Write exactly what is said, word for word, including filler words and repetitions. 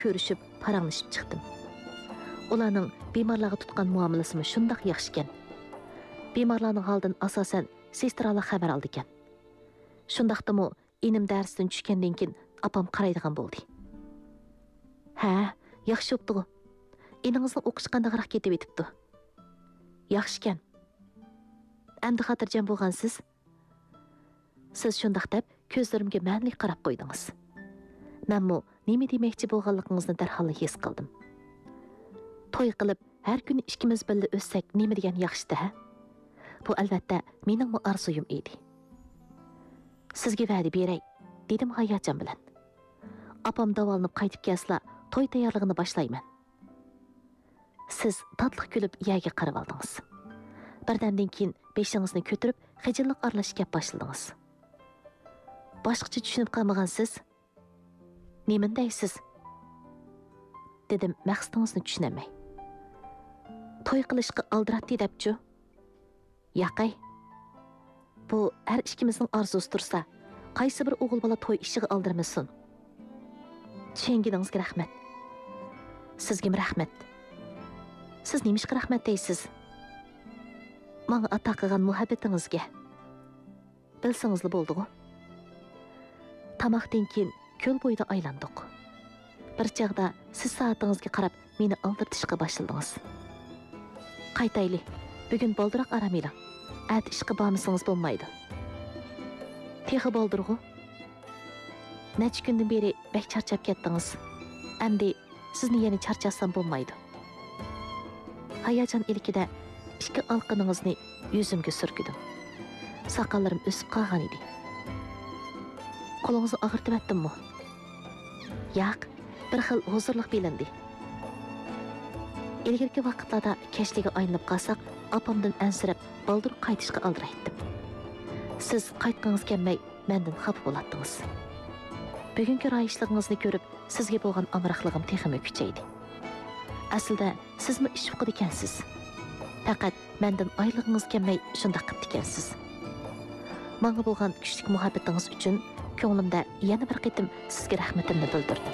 ko'rishib, paranglashib chiqdim. Ularning bemorlarga tutgan muomalasimi shundoq yaxshi ekan. Bemorlarning holidan asosan sestralar xabar oldi ekan. Shundaqdimi inim darsdan tushgandan keyin apam qaraydigan bo'ldi. Ha, yaxshi o'pdi. Iningizning o'qish qandaqroq ketib etibdi. Yaxshi ekan. Endi xotirjam bo'lgansiz? Siz shundaq deb ko'zlarimga ma'nli qarab qo'ydingiz. Menmi nima demoqchi bo'lganligingizni darhol his qildim. To'y qilib har kuni ikkimiz birga o'ssak nima degan yaxshi-da? Bu albatta mening orzuyim edi. Sizga va'da beray, dedim hayajon bilan. Apam davolanib qaytib kelsa, to'y tayyorligini boshlayman. Siz tatliq kulib yaga qarab oldingiz. Birdamdan keyin beshingizni ko'tarib, xijillik aralashib gap boshladingiz. Boshqacha tushunib qolmagansiz? Nima deysiz? Dedim maqsadingizni tushunamay. To'y qilishga aldiratdi debchu. Yaqay. Bu har ikkimizning orzusi tursa, qaysi bir o'g'il bola to'y ishiga aldirmasin. Tushunganingizga rahmat. Sizga rahmat. Siz nimishqa rahmat deysiz? Menga ato qilgan muhabbatingizga. Bilsingizli bo'ldi-ku. Tamoqdan keyin ko'l bo'yida aylandik. Bir chaqda siz soatingizga qarab meni aldirtishga boshladingiz. Qaytayli. Bugun boldiroq aramaylik. At ishga bormasangiz bo'lmaydi. Texi boldirg'u. Necha kundan beri bek charchab ketdingiz. Endi sizni yana charchasam bo'lmaydi. Hayajon ilkida ikki alqiningizni yuzimga surkidim. Soqollarim o'sib qolgan edi. Qo'lingizni og'irtib etdimmi? Yo'q, bir xil huzurlik bilindi. Ilgirki vaqtlarda kechliga aylanib qolsak, apamdan ansirab, baldur qaytishga aldiraytdim. Siz qaytqingiz kelmay, mendan xafa bo'ladingiz. Bugungi rayishligingizni ko'rib, sizga bo'lgan amroqligim texmi kuchaydi. Aslida sizmi ish qilib ekansiz. Faqat mendan oyligingiz kelmay, shunday qilib ekansiz. Menga bo'lgan kuchli muhabbatingiz uchun ko'nglimda yana bir qitim sizga rahmatimni bildirdim.